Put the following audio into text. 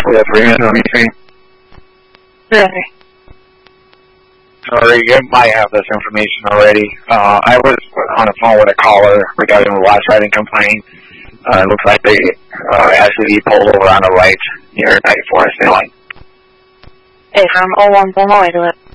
with 3 minutes or anything? Really? Sorry, you might have this information already. I was on the phone with a caller regarding a last riding complaint. It looks like they actually pulled over on the right near 94 Sailing. Hey, from 01 Pulmo,